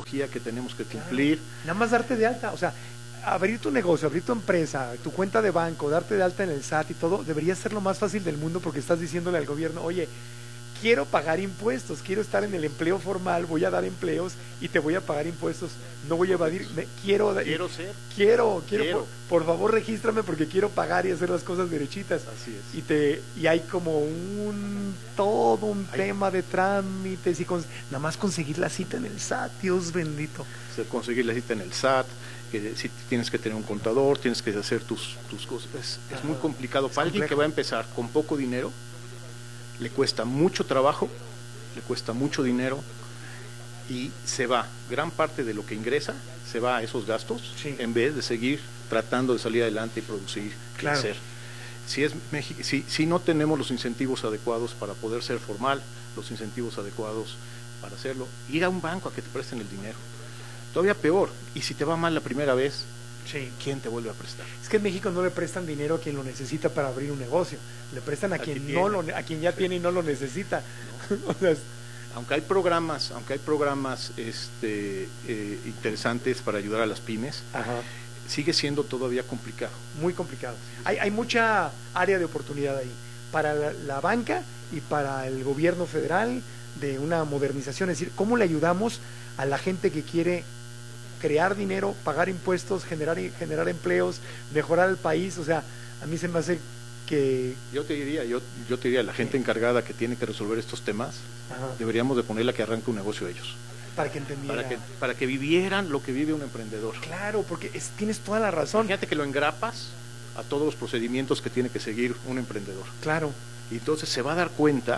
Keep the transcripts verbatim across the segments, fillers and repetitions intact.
metodología que tenemos que cumplir. Claro. Nada más darte de alta, o sea, abrir tu negocio, abrir tu empresa, tu cuenta de banco, darte de alta en el S A T y todo, debería ser lo más fácil del mundo porque estás diciéndole al gobierno, oye, quiero pagar impuestos, quiero estar en el empleo formal, voy a dar empleos y te voy a pagar impuestos, no voy a evadir, me, quiero, quiero ser, quiero, quiero, quiero. Por, por favor regístrame porque quiero pagar y hacer las cosas derechitas. Así es. Y te, y hay como un todo un hay, tema de trámites y con, nada más conseguir la cita en el S A T, Dios bendito. Conseguir la cita en el S A T, que si tienes que tener un contador, tienes que hacer tus, tus cosas, es, es muy complicado. Para alguien que va a empezar con poco dinero, le cuesta mucho trabajo, le cuesta mucho dinero y se va, gran parte de lo que ingresa se va a esos gastos, sí, en vez de seguir tratando de salir adelante y producir, claro, crecer. Si, es, si, si no tenemos los incentivos adecuados para poder ser formal, los incentivos adecuados para hacerlo, ir a un banco a que te presten el dinero, todavía peor, y si te va mal la primera vez, sí, ¿quién te vuelve a prestar? Es que en México no le prestan dinero a quien lo necesita para abrir un negocio, le prestan a, a quien no lo, a quien ya sí, tiene y no lo necesita. ¿No? O sea, aunque hay programas, aunque hay programas este, eh, interesantes para ayudar a las pymes, ajá, sigue siendo todavía complicado. Muy complicado. Hay, hay mucha área de oportunidad ahí para la, la banca y para el gobierno federal de una modernización, es decir, ¿cómo le ayudamos a la gente que quiere crear dinero, pagar impuestos, generar, generar empleos, mejorar el país? O sea, a mí se me hace que... Yo te diría, yo, yo te diría, la gente encargada que tiene que resolver estos temas, ajá, deberíamos de ponerla que arranque un negocio ellos. Para que entendiera. Para que, para que vivieran lo que vive un emprendedor. Claro, porque es, tienes toda la razón. Fíjate que lo engrapas a todos los procedimientos que tiene que seguir un emprendedor. Claro. Y entonces se va a dar cuenta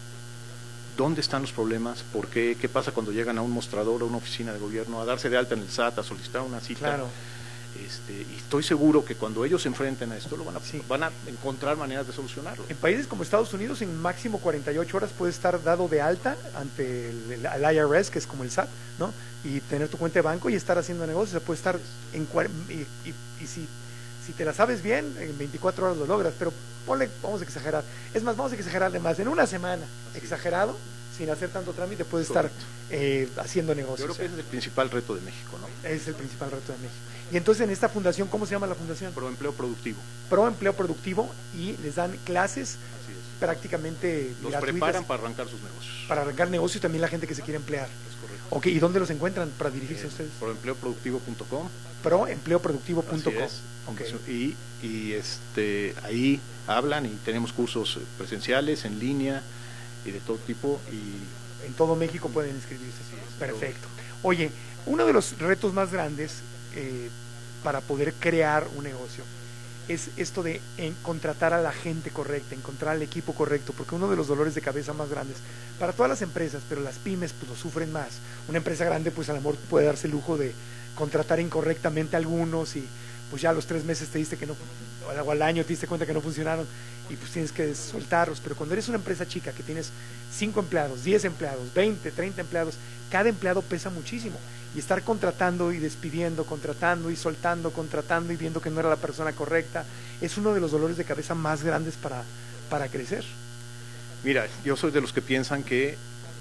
dónde están los problemas, por qué, qué pasa cuando llegan a un mostrador o una oficina de gobierno, a darse de alta en el S A T, a solicitar una cita. Claro. Este, y estoy seguro que cuando ellos se enfrenten a esto, lo van a, sí, van a encontrar maneras de solucionarlo. En países como Estados Unidos, en máximo cuarenta y ocho horas puedes estar dado de alta ante el, el, el I R S, que es como el S A T, ¿no? Y tener tu cuenta de banco y estar haciendo negocios. O sea, puedes estar en y, y, y si, si te la sabes bien, en veinticuatro horas lo logras, pero ponle, vamos a exagerar. Es más, vamos a exagerarle más. En una semana, así, exagerado, sin hacer tanto trámite, puedes correcto, estar eh, haciendo negocios. Yo creo que ese es el principal reto de México, ¿no? Es el principal reto de México. Y entonces en esta fundación, ¿cómo se llama la fundación? Pro Empleo Productivo. Pro Empleo Productivo, y les dan clases prácticamente los gratuitas. Preparan para arrancar sus negocios. Para arrancar negocios y también la gente que se quiere emplear. Es correcto. Ok, ¿y dónde los encuentran para dirigirse eh, a ustedes? proempleo productivo punto com. proempleo productivo punto com. Okay. Y, y este, ahí hablan y tenemos cursos presenciales, en línea y de todo tipo. Y en todo México pueden inscribirse. Sí, perfecto. Oye, uno de los retos más grandes eh, para poder crear un negocio es esto de en contratar a la gente correcta, encontrar al equipo correcto, porque uno de los dolores de cabeza más grandes para todas las empresas, pero las pymes pues lo sufren más. Una empresa grande pues a lo mejor puede darse el lujo de contratar incorrectamente a algunos y pues ya a los tres meses te diste que no, o al año te diste cuenta que no funcionaron y pues tienes que soltarlos. Pero cuando eres una empresa chica que tienes cinco empleados, diez empleados, veinte, treinta empleados, cada empleado pesa muchísimo. Y estar contratando y despidiendo, contratando y soltando, contratando y viendo que no era la persona correcta, es uno de los dolores de cabeza más grandes para, para crecer. Mira, yo soy de los que piensan que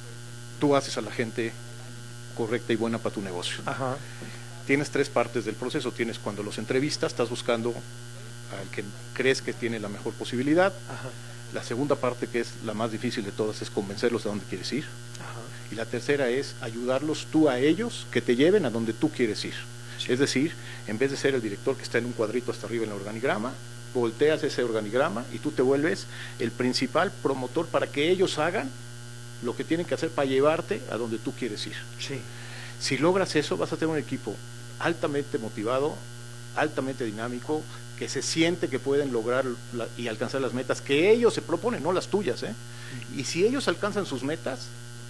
tú haces a la gente correcta y buena para tu negocio. Ajá. Tienes tres partes del proceso. Tienes cuando los entrevistas, estás buscando al que crees que tiene la mejor posibilidad. Ajá. La segunda parte, que es la más difícil de todas, es convencerlos de dónde quieres ir. Ajá. Y la tercera es ayudarlos tú a ellos que te lleven a donde tú quieres ir. Sí. Es decir, en vez de ser el director que está en un cuadrito hasta arriba en el organigrama, volteas ese organigrama y tú te vuelves el principal promotor para que ellos hagan lo que tienen que hacer para llevarte a donde tú quieres ir. Sí. Si logras eso, vas a tener un equipo altamente motivado, altamente dinámico, que se siente que pueden lograr la, y alcanzar las metas que ellos se proponen, no las tuyas, ¿eh? Uh-huh. Y si ellos alcanzan sus metas,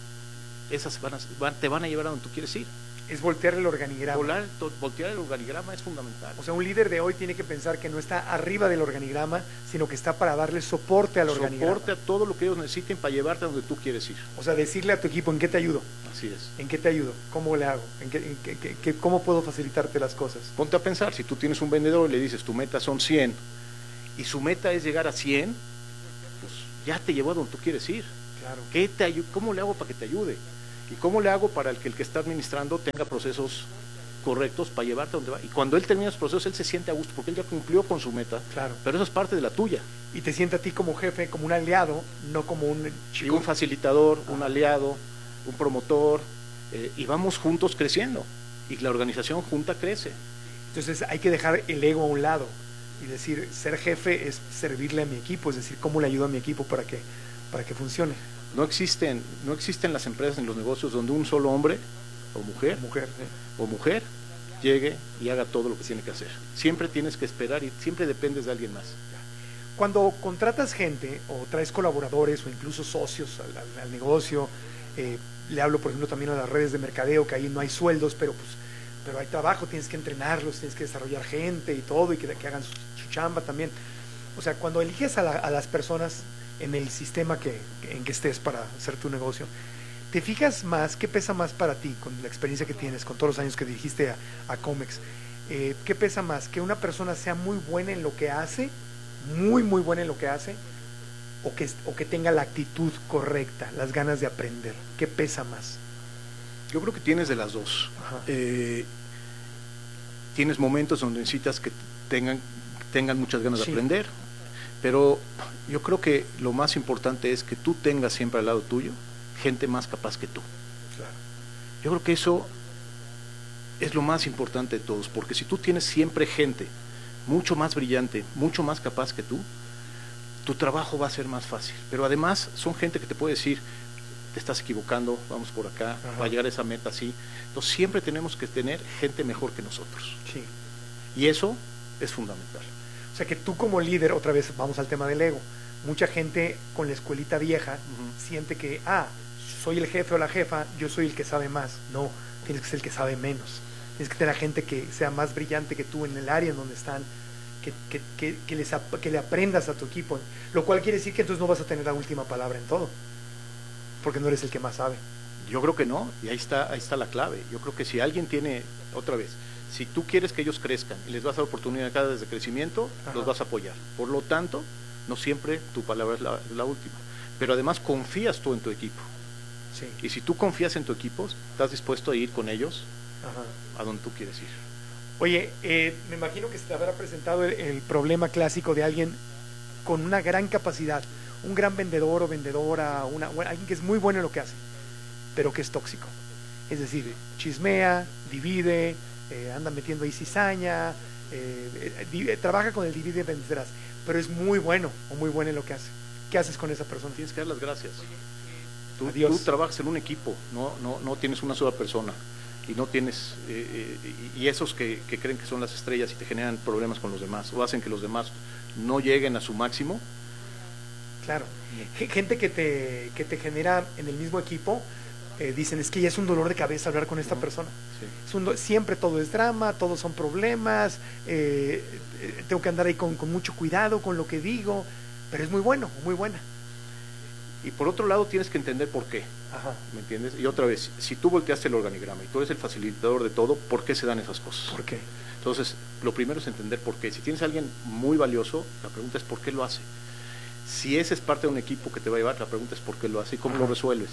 esas van a, van, te van a llevar a donde tú quieres ir. Es voltear el organigrama. Volar, to, voltear el organigrama es fundamental. O sea, un líder de hoy tiene que pensar que no está arriba del organigrama, sino que está para darle soporte al organigrama. Soporte a todo lo que ellos necesiten para llevarte a donde tú quieres ir. O sea, decirle a tu equipo, ¿en qué te ayudo? Así es. ¿En qué te ayudo? ¿Cómo le hago? ¿En qué, en qué, qué, qué, ¿Cómo puedo facilitarte las cosas? Ponte a pensar, si tú tienes un vendedor y le dices, tu meta son cien, y su meta es llegar a cien, pues ya te llevó a donde tú quieres ir. Claro. ¿Qué te ayu- ¿Cómo le hago para que te ayude? ¿Y cómo le hago para que el que está administrando tenga procesos correctos para llevarte a donde va? Y cuando él termina los procesos, él se siente a gusto, porque él ya cumplió con su meta. Claro. Pero eso es parte de la tuya. Y te siente a ti como jefe, como un aliado, no como un chico. Y un facilitador, ah. un aliado, un promotor, eh, y vamos juntos creciendo. Y la organización junta crece. Entonces hay que dejar el ego a un lado y decir, ser jefe es servirle a mi equipo, es decir, cómo le ayudo a mi equipo para que, para que funcione. No existen, no existen las empresas, en los negocios, donde un solo hombre o mujer, mujer ¿sí? o mujer llegue y haga todo lo que tiene que hacer. Siempre tienes que esperar y siempre dependes de alguien más. Cuando contratas gente o traes colaboradores o incluso socios al, al, al negocio, eh, le hablo por ejemplo también a las redes de mercadeo, que ahí no hay sueldos, pero pues pero hay trabajo, tienes que entrenarlos, tienes que desarrollar gente y todo, y que, que hagan su, su chamba también. O sea, cuando eliges a, la, a las personas en el sistema que, en que estés para hacer tu negocio, ¿te fijas más, qué pesa más para ti, con la experiencia que tienes, con todos los años que dirigiste a, a Comex? Eh, ¿Qué pesa más? ¿Que una persona sea muy buena en lo que hace, muy, muy buena en lo que hace, o que, o que tenga la actitud correcta, las ganas de aprender? ¿Qué pesa más? Yo creo que tienes de las dos. Eh, tienes momentos donde necesitas que tengan, tengan muchas ganas sí. de aprender, pero yo creo que lo más importante es que tú tengas siempre al lado tuyo gente más capaz que tú. Claro. Yo creo que eso es lo más importante de todos, porque si tú tienes siempre gente mucho más brillante, mucho más capaz que tú, tu trabajo va a ser más fácil. Pero además son gente que te puede decir, te estás equivocando, vamos por acá, Ajá. va a llegar a esa meta así. Entonces siempre tenemos que tener gente mejor que nosotros. Sí. Y eso es fundamental. O sea que tú como líder, otra vez vamos al tema del ego, mucha gente con la escuelita vieja uh-huh. siente que, ah, soy el jefe o la jefa, yo soy el que sabe más. No, tienes que ser el que sabe menos. Tienes que tener gente que sea más brillante que tú en el área en donde están, que, que, que, que, les, que le aprendas a tu equipo, lo cual quiere decir que entonces no vas a tener la última palabra en todo, porque no eres el que más sabe. Yo creo que no, y ahí está, ahí está la clave. Yo creo que si alguien tiene, otra vez, si tú quieres que ellos crezcan y les vas a dar oportunidades de crecimiento, Ajá. los vas a apoyar. Por lo tanto, no siempre tu palabra es la, la última, pero además confías tú en tu equipo. Sí. Y si tú confías en tu equipo, estás dispuesto a ir con ellos Ajá. a donde tú quieres ir. Oye, eh, me imagino que se te habrá presentado el, el problema clásico de alguien con una gran capacidad, un gran vendedor o vendedora, una, alguien que es muy bueno en lo que hace, pero que es tóxico. Es decir, chismea, divide, eh, anda metiendo ahí cizaña, eh, eh, trabaja con el divide y vencerás, pero es muy bueno o muy buena en lo que hace. ¿Qué haces con esa persona? Tienes que dar las gracias. Tú, tú trabajas en un equipo, no, no, no tienes una sola persona, y no tienes eh, eh, y esos que, que creen que son las estrellas y te generan problemas con los demás o hacen que los demás no lleguen a su máximo. Claro, gente que te, que te genera en el mismo equipo, eh, dicen, es que ya es un dolor de cabeza hablar con esta uh-huh. persona. Sí. Es un, siempre todo es drama, todos son problemas, eh, eh, tengo que andar ahí con, con mucho cuidado con lo que digo, pero es muy bueno, muy buena. Y por otro lado tienes que entender por qué. Ajá. ¿Me entiendes? Y otra vez, si tú volteaste el organigrama y tú eres el facilitador de todo, ¿por qué se dan esas cosas? ¿Por qué? Entonces, lo primero es entender por qué. Si tienes a alguien muy valioso, la pregunta es ¿por qué lo hace? Si ese es parte de un equipo que te va a llevar, la pregunta es ¿por qué lo hace y cómo Ajá. lo resuelves?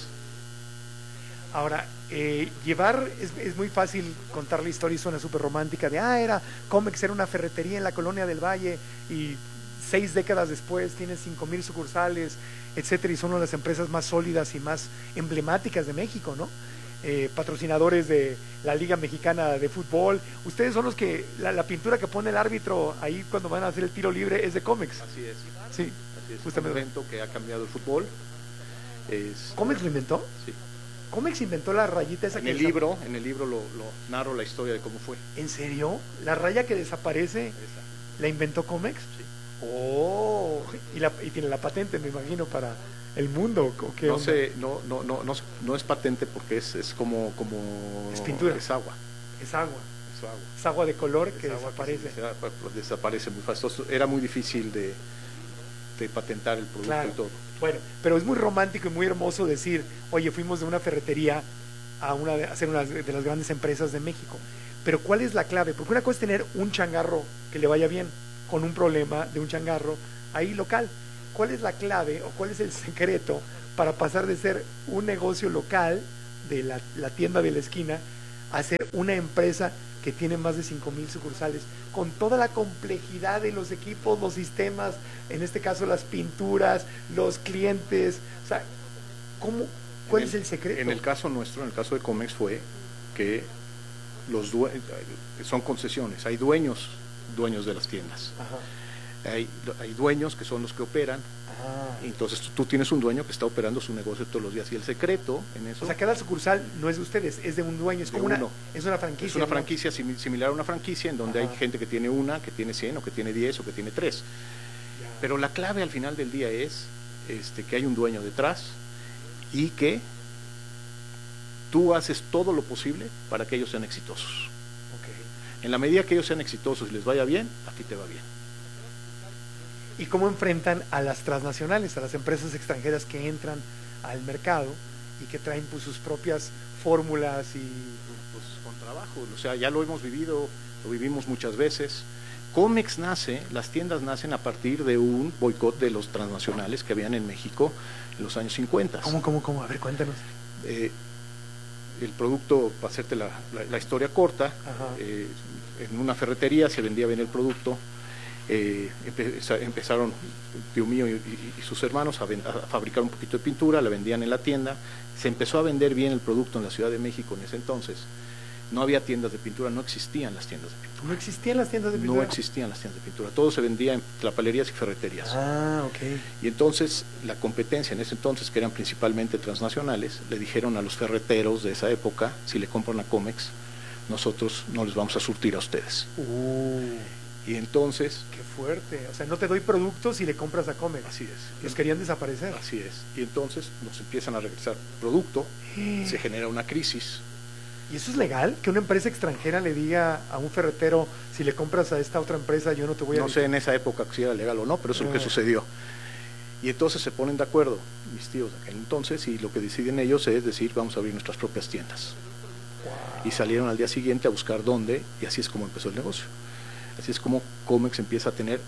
Ahora, eh, llevar, es, es muy fácil contar la historia y suena súper romántica de, ah, era Comex, era una ferretería en la Colonia del Valle y seis décadas después tiene cinco mil sucursales, etcétera, y son una de las empresas más sólidas y más emblemáticas de México, ¿no? Eh, patrocinadores de la Liga Mexicana de Fútbol. Ustedes son los que, la, la pintura que pone el árbitro ahí cuando van a hacer el tiro libre es de Comex. Así es. Sí. Así es. Justamente. Un evento que ha cambiado el fútbol. Es... ¿Comex lo inventó? Sí. Comex inventó la rayita esa en que el libro, en el libro lo, lo narro la historia de cómo fue. ¿En serio? ¿La raya que desaparece Esa. la inventó Comex? Sí. Oh, y, la, y tiene la patente, me imagino, para el mundo. ¿O qué no onda? sé, no, no, no, no, no es patente porque es, es como, como es pintura, es agua, es agua, es agua, es agua de color es que desaparece, que se, desaparece muy fácil. Entonces, era muy difícil de, de patentar el producto claro. y todo. Bueno, pero es muy romántico y muy hermoso decir, oye, fuimos de una ferretería a una de, a ser una de las grandes empresas de México. Pero ¿cuál es la clave? Porque una cosa es tener un changarro que le vaya bien, con un problema de un changarro ahí local. ¿Cuál es la clave o cuál es el secreto para pasar de ser un negocio local de la, la tienda de la esquina a ser una empresa que tiene más de cinco mil sucursales, con toda la complejidad de los equipos, los sistemas, en este caso las pinturas, los clientes, o sea, ¿cómo, ¿cuál el, es el secreto? En el caso nuestro, en el caso de Comex, fue que los due son concesiones, hay dueños, dueños de las tiendas. Ajá. Hay, hay dueños que son los que operan. Ah. Entonces tú, tú tienes un dueño que está operando su negocio todos los días, y el secreto en eso... O sea, cada sucursal no es de ustedes, es de un dueño, es como una, es una franquicia. Es una ¿no? franquicia sim similar a una franquicia en donde Ajá. hay gente que tiene una, que tiene cien, o que tiene diez, o que tiene tres. Ya. Pero la clave al final del día es este, que hay un dueño detrás y que tú haces todo lo posible para que ellos sean exitosos. Okay. En la medida que ellos sean exitosos y les vaya bien, a ti te va bien. ¿Y cómo enfrentan a las transnacionales, a las empresas extranjeras que entran al mercado y que traen pues sus propias fórmulas y... Pues con trabajo, o sea, ya lo hemos vivido, lo vivimos muchas veces. Comex nace, las tiendas nacen a partir de un boicot de los transnacionales que habían en México en los años cincuenta. ¿Cómo, cómo, cómo? A ver, cuéntanos. Eh, el producto, para hacerte la, la, la historia corta, eh, en una ferretería se vendía bien el producto. Eh, empezaron tío mío y, y, y sus hermanos a, a fabricar un poquito de pintura, la vendían en la tienda, se empezó a vender bien el producto en la Ciudad de México en ese entonces. No había tiendas de pintura, no existían las tiendas de pintura. ¿No existían las tiendas de pintura? No existían las tiendas de pintura, todo se vendía en tlapalerías y ferreterías. Ah, ok. Y entonces la competencia en ese entonces, que eran principalmente transnacionales, le dijeron a los ferreteros de esa época, si le compran a Comex, nosotros no les vamos a surtir a ustedes. Uh. Y entonces... ¡Qué fuerte! O sea, no te doy productos y le compras a Comex. Así es. Los querían desaparecer. Así es. Y entonces nos empiezan a regresar producto, eh. se genera una crisis. ¿Y eso es legal? Que una empresa extranjera le diga a un ferretero, si le compras a esta otra empresa, yo no te voy a... No sé en esa época si era legal o no, pero eso es lo que sucedió. Y entonces se ponen de acuerdo mis tíos de aquel entonces, y lo que deciden ellos es decir, vamos a abrir nuestras propias tiendas. Wow. Y salieron al día siguiente a buscar dónde, y así es como empezó el negocio. Así es como Comex empieza a tener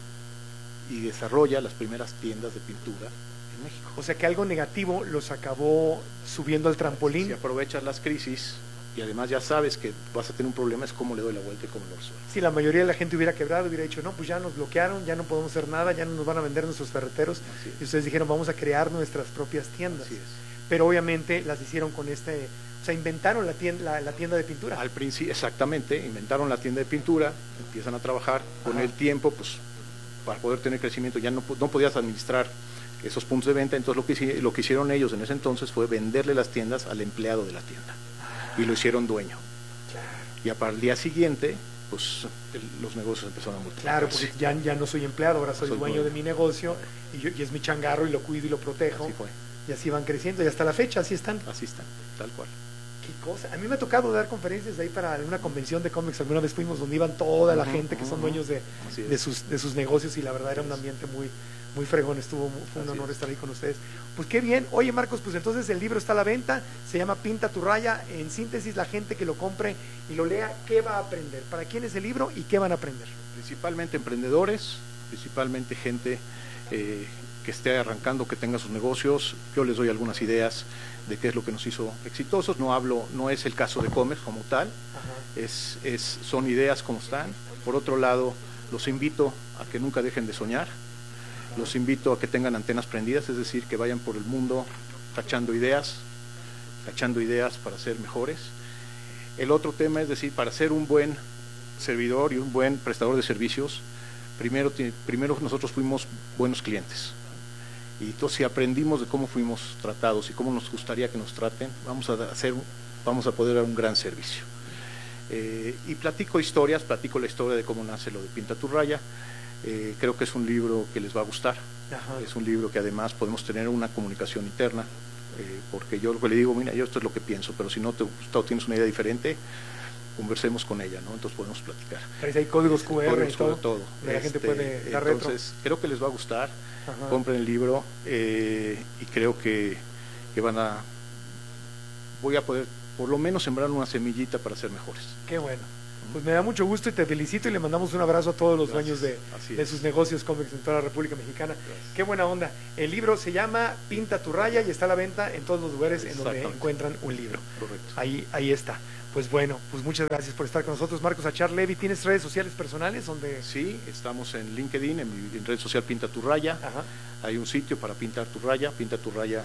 y desarrolla las primeras tiendas de pintura en México. O sea que algo negativo los acabó subiendo al trampolín. Si aprovechas las crisis y además ya sabes que vas a tener un problema, es cómo le doy la vuelta y cómo lo resuelvo. Si la mayoría de la gente hubiera quebrado, hubiera dicho, no, pues ya nos bloquearon, ya no podemos hacer nada, ya no nos van a vender nuestros ferreteros. Y ustedes dijeron, vamos a crear nuestras propias tiendas. Así es. Pero obviamente las hicieron con este... O sea, inventaron la tienda, la, la tienda de pintura. Al principio, exactamente, inventaron la tienda de pintura, empiezan a trabajar. Con Ajá. el tiempo, pues, para poder tener crecimiento, ya no, no podías administrar esos puntos de venta, entonces lo que, lo que hicieron ellos en ese entonces fue venderle las tiendas al empleado de la tienda. Ah. Y lo hicieron dueño. Claro. Y a para el día siguiente, pues, el, los negocios empezaron a multiplicar. Claro, porque ya, ya no soy empleado, ahora soy, soy dueño, dueño de mi negocio, y, yo, y es mi changarro, y lo cuido y lo protejo. Así fue. Y así van creciendo, y hasta la fecha, así están. Así están, tal cual. Qué cosa. A mí me ha tocado dar conferencias ahí para una convención de cómics. Alguna vez fuimos donde iban toda la uh -huh, gente que uh -huh. son dueños de, de, sus, de sus negocios, y la verdad era un ambiente muy, muy fregón. Estuvo, fue un Así honor es. estar ahí con ustedes. Pues qué bien. Oye, Marcos, pues entonces el libro está a la venta, se llama Pinta tu raya. En síntesis, la gente que lo compre y lo lea, ¿qué va a aprender? ¿Para quién es el libro y qué van a aprender? Principalmente emprendedores, principalmente gente eh, que esté arrancando, que tenga sus negocios. Yo les doy algunas ideas de qué es lo que nos hizo exitosos. No hablo, no es el caso de Comex como tal, es, es, son ideas como están. Por otro lado, los invito a que nunca dejen de soñar, Ajá. los invito a que tengan antenas prendidas, es decir, que vayan por el mundo cachando ideas, cachando ideas para ser mejores. El otro tema es decir, para ser un buen servidor y un buen prestador de servicios, primero, primero nosotros fuimos buenos clientes. Y entonces si aprendimos de cómo fuimos tratados y cómo nos gustaría que nos traten, vamos a, hacer, vamos a poder dar un gran servicio. Eh, y platico historias, platico la historia de cómo nace lo de Pinta tu raya. Eh, creo que es un libro que les va a gustar. Ajá. Es un libro que además podemos tener una comunicación interna, eh, porque yo lo que le digo, mira, yo esto es lo que pienso, pero si no te gusta o tienes una idea diferente, conversemos con ella, ¿no? Entonces podemos platicar. Pero hay códigos cu erre códigos y todo, todo. La este, gente puede dar entonces, retro. creo que les va a gustar. Ajá. Compren el libro eh, y creo que, que van a voy a poder por lo menos sembrar una semillita para ser mejores. Qué bueno. Pues me da mucho gusto y te felicito y le mandamos un abrazo a todos los Gracias. dueños de, de sus negocios Comex en toda la República Mexicana. Gracias. Qué buena onda. El libro se llama Pinta tu raya y está a la venta en todos los lugares en donde encuentran un libro. Correcto. Ahí, ahí está. Pues bueno, pues muchas gracias por estar con nosotros, Marcos Achar Levy. ¿Tienes redes sociales personales donde...? Sí, estamos en LinkedIn, en mi en red social Pinta tu raya. Ajá. Hay un sitio para pintar tu raya, pinta tu raya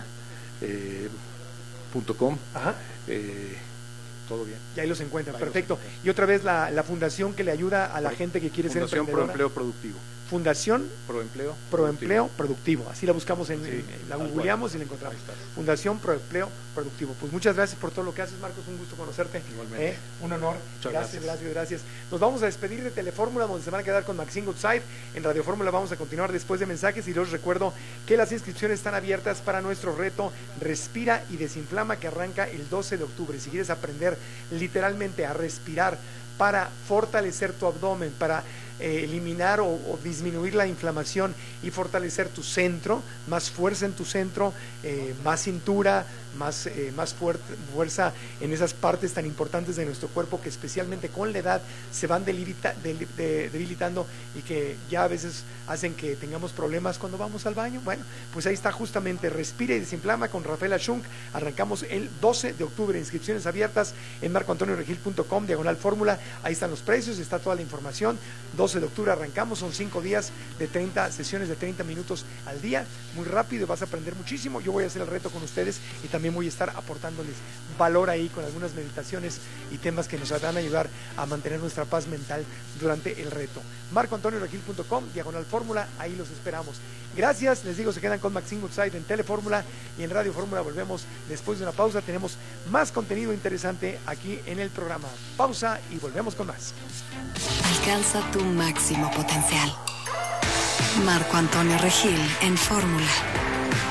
punto com. Ajá. Eh, todo bien. Y ahí los encuentran, ahí perfecto. Los encuentran. Y otra vez la, la fundación que le ayuda a la Pro, gente que quiere ser emprendedora. Fundación Pro Empleo Productivo. Fundación Proempleo Proempleo Productivo. Así la buscamos, en, sí, en la googleamos y la encontramos. Fundación Proempleo Productivo. Pues muchas gracias por todo lo que haces, Marcos. Un gusto conocerte. Igualmente. ¿Eh? Un honor. Muchas gracias, gracias, gracias, gracias. Nos vamos a despedir de Telefórmula, donde se van a quedar con Maxine Goodside. En Radio Fórmula vamos a continuar después de mensajes y les recuerdo que las inscripciones están abiertas para nuestro reto Respira y Desinflama, que arranca el doce de octubre. Si quieres aprender literalmente a respirar para fortalecer tu abdomen, para eh, eliminar o, o disminuir la inflamación y fortalecer tu centro, más fuerza en tu centro, eh, más cintura, más, eh, más fuerte, fuerza en esas partes tan importantes de nuestro cuerpo que especialmente con la edad se van debilita, de, de, debilitando y que ya a veces hacen que tengamos problemas cuando vamos al baño. Bueno, pues ahí está justamente Respira y Desinflama con Rafael Ashunk. Arrancamos el doce de octubre, inscripciones abiertas en marco antonio regil punto com, diagonal fórmula. Ahí están los precios, está toda la información. doce de octubre arrancamos, son cinco días de treinta sesiones de treinta minutos al día, muy rápido, vas a aprender muchísimo. Yo voy a hacer el reto con ustedes y también voy a estar aportándoles valor ahí con algunas meditaciones y temas que nos van a ayudar a mantener nuestra paz mental durante el reto. marco antonio regil punto com, diagonal fórmula, ahí los esperamos. Gracias, les digo, se quedan con Maxine Goodside en Telefórmula y en Radio Fórmula. Volvemos después de una pausa, tenemos más contenido interesante aquí en el programa. Pausa y volvemos con más. Alcanza tu máximo potencial. Marco Antonio Regil en Fórmula.